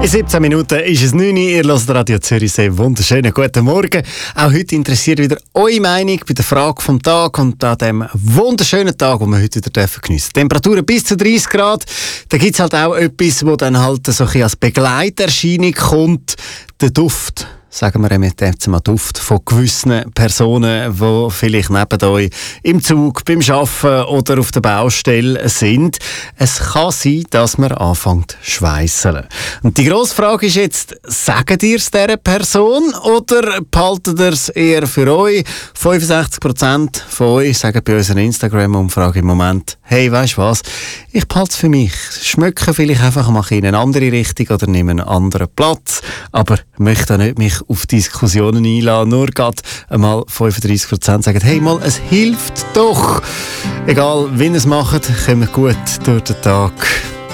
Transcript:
In 17 Minuten ist es 9 Uhr, ihr hört Radio Zürichsee. Wunderschönen guten Morgen. Auch heute interessiert wieder eure Meinung bei der Frage vom Tag und an dem wunderschönen Tag, den wir heute wieder geniessen dürfen. Temperaturen bis zu 30 Grad. Da gibt es halt auch etwas, das dann halt so ein bisschen als Begleiterscheinung kommt. Der Duft. Sagen wir jetzt mal Duft von gewissen Personen, die vielleicht neben euch im Zug, beim Arbeiten oder auf der Baustelle sind. Es kann sein, dass man anfängt zu schweisseln. Und die grosse Frage ist jetzt, sagt ihr es dieser Person oder behaltet ihr es eher für euch? 65% von euch sagen bei unserer Instagram-Umfrage im Moment, hey, weisst du was, ich behalte es für mich. Schmecke vielleicht einfach mal in eine andere Richtung oder nehme einen anderen Platz, aber möchte nicht mich auf Diskussionen einladen. Nur gerade einmal 35% sagen, hey mal, es hilft doch. Egal, wie ihr es macht, kommt gut durch den Tag.